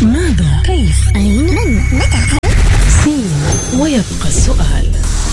ماذا؟ كيف؟ أين؟ من؟ متى؟ سين. ويبقى السؤال.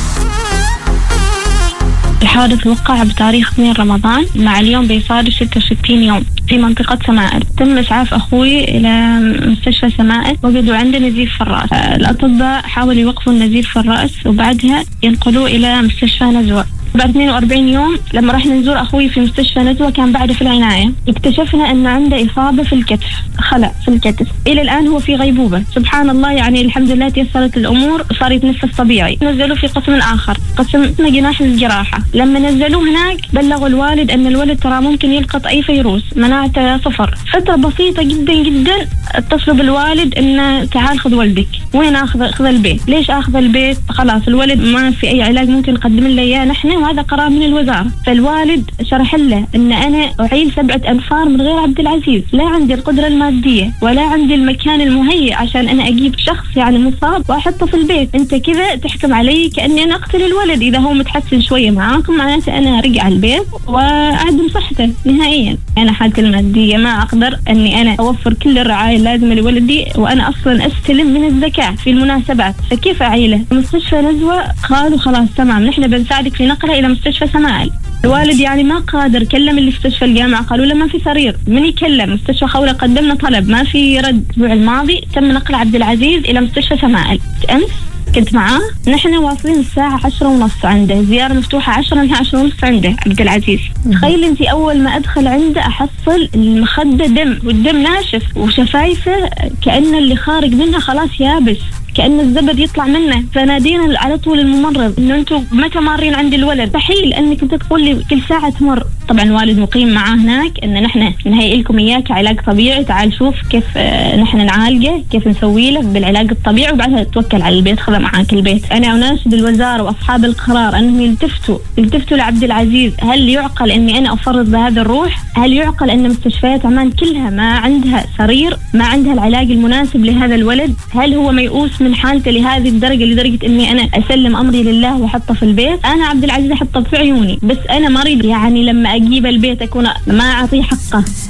الحادث وقع بتاريخ 2 رمضان مع اليوم بيصادف 66 يوم في منطقة سمائل. تم إسعاف أخوي إلى مستشفى سمائل، وجدوا عنده نزيف في الرأس. الأطباء حاولوا يوقفوا النزيف في الرأس وبعدها ينقلوه إلى مستشفى نزوة. بعد 42 يوم لما رحنا نزور أخوي في مستشفى نزوة كان بعده في العناية، اكتشفنا أنه عنده إصابة في الكتف، خلع في الكتف. إلى الآن هو في غيبوبة. سبحان الله، يعني الحمد لله تيسرت الأمور، صار يتنفس طبيعي. نزلوه في قسم آخر، قسم اسمه جناح الجراحة. لما نزلوه هناك بلغوا الوالد أن الولد ترى ممكن يلقط أي فيروس، مناعته 0. فترة بسيطة جدا جدا اتصلوا بالوالد أنه تعال خذ ولدك. وين أخذ البيت؟ ليش أخذ البيت؟ خلاص الولد ما في أي علاج ممكن نقدم له إياه نحن، وهذا قرار من الوزارة. فالوالد شرح له أن أنا أعيل 7 أنفار من غير عبد العزيز، لا عندي القدرة المادية ولا عندي المكان المهيئ عشان أنا أجيب شخص يعني مصاب وأحطه في البيت. أنت كذا تحكم علي كأني أنا أقتل الولد. إذا هو متحسن شوية معاكم معناته أنا أرجع البيت وأعدم صحته نهائيا. أنا حالتي المادية ما أقدر أني أنا أوفر كل الرعاية اللازمة لولدي، وأنا أصلا أستلم من الزكاة في المناسبات، فكيف أعيله؟ مستشفى نزوة قالوا خلاص تمام نحن بنساعدك في نقله إلى مستشفى سمائل. الوالد يعني ما قادر، كلم اللي في مستشفى الجامعة قالوا له ما في سرير. من يكلم مستشفى خولة قدمنا طلب ما في رد. الأسبوع الماضي تم نقل عبد العزيز إلى مستشفى سمائل. أمس كنت معاه، نحن واصلين الساعة 10:30 عنده، زيارة مفتوحة 10 لها 10:30 عنده عبد العزيز. تخيل انت أول ما أدخل عنده أحصل المخدة دم، والدم ناشف وشفايفه كأن اللي خارج منها خلاص يابس، كأن الزبد يطلع منه. فنادينا على طول الممرض إنه أنتم متى مارين عند الولد؟ مستحيل أنك أنت تقول لي كل ساعة تمر. طبعا الوالد مقيم معاه هناك إن نحن نهيئ لكم إياه كعلاج طبيعي، تعال شوف كيف نحن نعالجه، كيف نسوي له بالعلاج الطبيعي، وبعدها توكل على البيت، خذ معاك البيت. أنا أناشد الوزارة وأصحاب القرار أنهم يلتفتوا لعبد العزيز. هل يعقل إني أنا أفرط بهذا الروح؟ هل يعقل أن مستشفيات عمان كلها ما عندها سرير، ما عندها العلاج المناسب لهذا الولد؟ هل هو ميؤوس من حالته لهذه الدرجة، لدرجة إني أنا أسلم أمري لله وأحطه في البيت؟ أنا عبد العزيز أحطه في عيوني، بس أنا مريض، يعني لما أجيب البيت أكون ما أعطيه حقه.